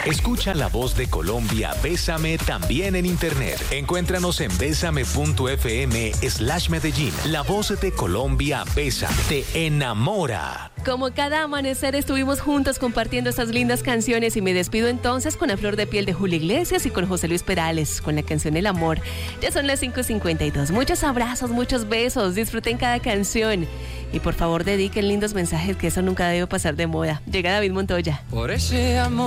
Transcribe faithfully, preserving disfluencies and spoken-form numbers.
Escucha La Voz de Colombia, Bésame también en internet. Encuéntranos en bésame.fm slash Medellín. La Voz de Colombia, Bésame, te enamora. Como cada amanecer estuvimos juntos compartiendo estas lindas canciones y me despido entonces con A Flor de Piel de Julio Iglesias y con José Luis Perales, con la canción El Amor. Ya son las cinco cincuenta y dos. Muchos abrazos, muchos besos, disfruten cada canción y por favor dediquen lindos mensajes, que eso nunca debe pasar de moda. Llega David Montoya. Por ese amor.